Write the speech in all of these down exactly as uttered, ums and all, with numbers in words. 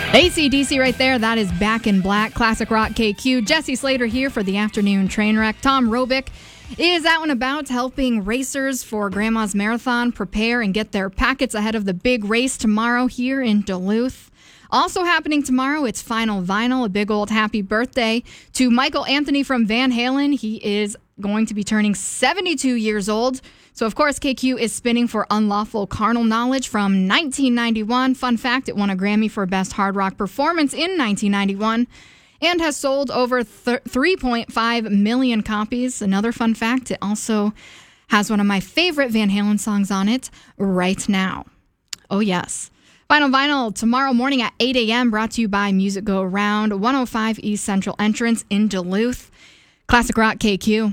A C D C right there. That is Back in Black, Classic Rock K Q. Jesse Slater here for the afternoon train wreck. Tom Robick is out and about helping racers for Grandma's Marathon prepare and get their packets ahead of the big race tomorrow here in Duluth. Also happening tomorrow, it's Final Vinyl, a big old happy birthday to Michael Anthony from Van Halen. He is going to be turning seventy-two years old. So, of course, K Q is spinning for Unlawful Carnal Knowledge from nineteen ninety-one. Fun fact, it won a Grammy for Best Hard Rock Performance in nineteen ninety-one and has sold over three point five million copies. Another fun fact, it also has one of my favorite Van Halen songs on it, Right Now. Oh, yes. Final Vinyl tomorrow morning at eight a.m. brought to you by Music Go Round, one oh five East Central Entrance in Duluth. Classic Rock K Q.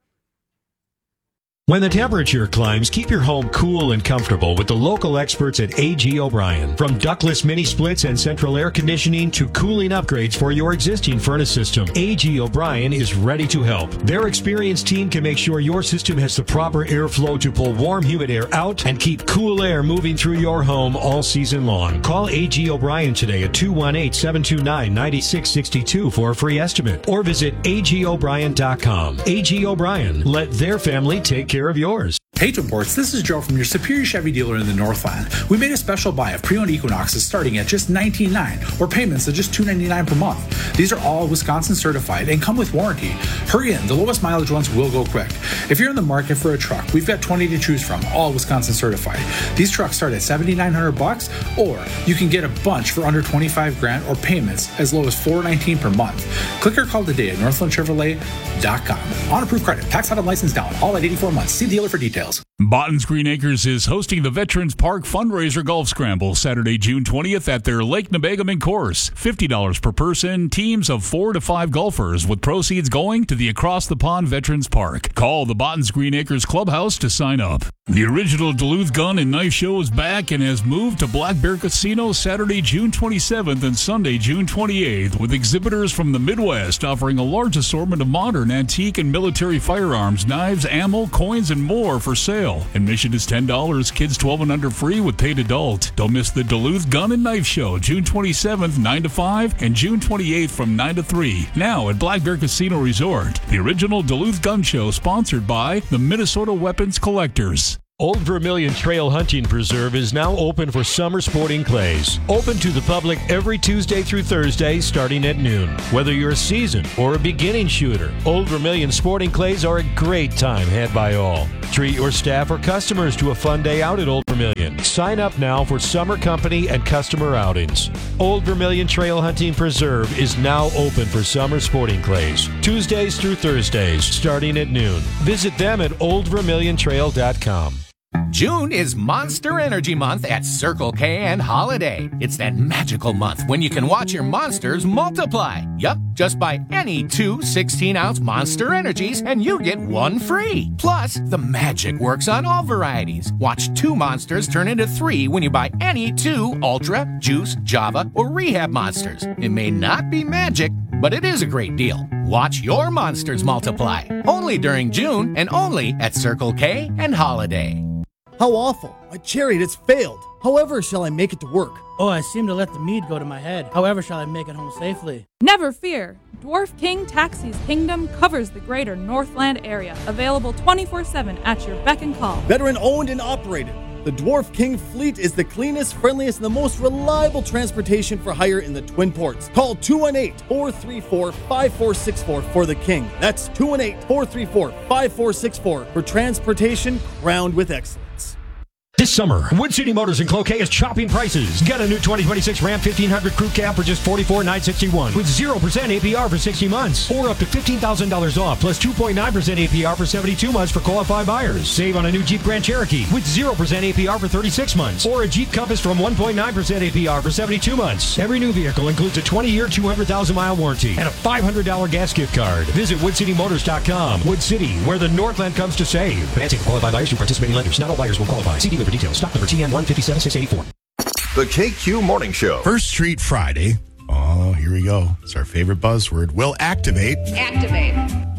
When the temperature climbs, keep your home cool and comfortable with the local experts at A G O'Brien. From ductless mini splits and central air conditioning to cooling upgrades for your existing furnace system, A G O'Brien is ready to help. Their experienced team can make sure your system has the proper airflow to pull warm, humid air out and keep cool air moving through your home all season long. Call A G O'Brien today at two one eight, seven two nine, nine six six two for a free estimate or visit A G O'Brien dot com. A G O'Brien, let their family take care of yours. Page Reports, this is Joe from your Superior Chevy dealer in the Northland. We made a special buy of pre-owned Equinoxes starting at just nineteen nine dollars or payments of just two ninety-nine per month. These are all Wisconsin certified and come with warranty. Hurry in, the lowest mileage ones will go quick. If you're in the market for a truck, we've got twenty to choose from, all Wisconsin certified. These trucks start at seventy-nine hundred bucks, or you can get a bunch for under twenty-five grand or payments as low as four nineteen per month. Click or call today at northland chevrolet dot com. On approved credit, tax out and license down, all at eighty-four months. See dealer for details. Botton's Green Acres is hosting the Veterans Park Fundraiser Golf Scramble Saturday, June twentieth at their Lake Nebegamin course. fifty dollars per person, teams of four to five golfers, with proceeds going to the Across the Pond Veterans Park. Call the Botton's Green Acres Clubhouse to sign up. The original Duluth Gun and Knife Show is back and has moved to Black Bear Casino Saturday, June twenty-seventh and Sunday, June twenty-eighth, with exhibitors from the Midwest offering a large assortment of modern, antique, and military firearms, knives, ammo, coins, and more for sale. Admission is ten dollars, kids twelve and under free with paid adult. Don't miss the Duluth Gun and Knife Show, June twenty-seventh, nine to five, and June twenty-eighth from nine to three. Now at Black Bear Casino Resort. The original Duluth Gun Show sponsored by the Minnesota Weapons Collectors. Old Vermilion Trail Hunting Preserve is now open for summer sporting clays. Open to the public every Tuesday through Thursday starting at noon. Whether you're a seasoned or a beginning shooter, Old Vermilion sporting clays are a great time had by all. Treat your staff or customers to a fun day out at Old Vermilion. Sign up now for summer company and customer outings. Old Vermilion Trail Hunting Preserve is now open for summer sporting clays. Tuesdays through Thursdays starting at noon. Visit them at old vermilion trail dot com. June is Monster Energy Month at Circle K and Holiday. It's that magical month when you can watch your monsters multiply. Yup, just buy any two sixteen-ounce Monster Energies and you get one free. Plus, the magic works on all varieties. Watch two monsters turn into three when you buy any two Ultra, Juice, Java, or Rehab monsters. It may not be magic, but it is a great deal. Watch your monsters multiply. Only during June and only at Circle K and Holiday. How awful. My chariot has failed. However shall I make it to work? Oh, I seem to let the mead go to my head. However shall I make it home safely? Never fear. Dwarf King Taxi's kingdom covers the greater Northland area. Available twenty-four seven at your beck and call. Veteran owned and operated. The Dwarf King fleet is the cleanest, friendliest, and the most reliable transportation for hire in the Twin Ports. Call two one eight, four three four, five four six four for the King. That's two one eight, four three four, five four six four for transportation crowned with excellence. This summer, Wood City Motors in Cloquet is chopping prices. Get a new twenty twenty-six Ram fifteen hundred Crew Cab for just forty-four thousand nine hundred sixty-one dollars with zero percent A P R for sixty months, or up to fifteen thousand dollars off plus two point nine percent A P R for seventy-two months for qualified buyers. Save on a new Jeep Grand Cherokee with zero percent A P R for thirty-six months, or a Jeep Compass from one point nine percent A P R for seventy-two months. Every new vehicle includes a twenty-year, two hundred thousand mile warranty and a five hundred dollars gas gift card. Visit wood city motors dot com. Wood City, where the Northland comes to save. Financing for qualified buyers through participating lenders. Not all buyers will qualify. See dealer for details. Stock number T N one five seven six eight four. The K Q Morning Show. First Street Friday. Oh, here we go. It's our favorite buzzword. Will activate. Activate.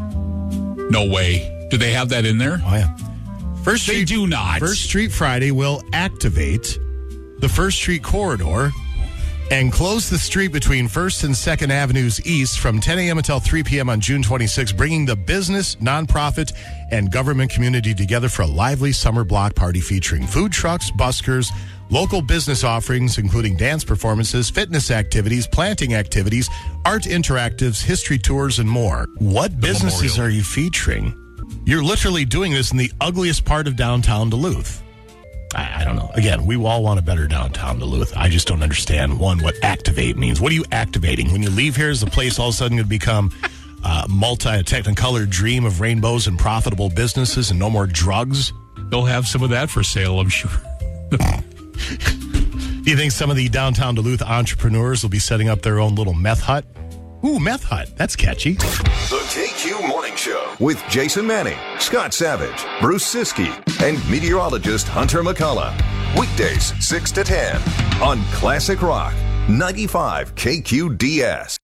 No way. Do they have that in there? Oh, yeah. First They Street, do not. First Street Friday will activate the First Street corridor and close the street between first and second Avenues East from ten a.m. until three p.m. on June twenty-sixth, bringing the business, nonprofit, and government community together for a lively summer block party featuring food trucks, buskers, local business offerings, including dance performances, fitness activities, planting activities, art interactives, history tours, and more. What businesses Memorial. are you featuring? You're literally doing this in the ugliest part of downtown Duluth. I, I don't know. Again, we all want a better downtown Duluth. I just don't understand, one, what activate means. What are you activating? When you leave here, is the place all of a sudden going to become a multi-technicolor dream of rainbows and profitable businesses and no more drugs? They'll have some of that for sale, I'm sure. Do you think some of the downtown Duluth entrepreneurs will be setting up their own little meth hut? Ooh, meth hut. That's catchy. The K Q Morning Show with Jason Manning, Scott Savage, Bruce Siskey, and meteorologist Hunter McCullough. Weekdays six to ten on Classic Rock ninety-five K Q D S.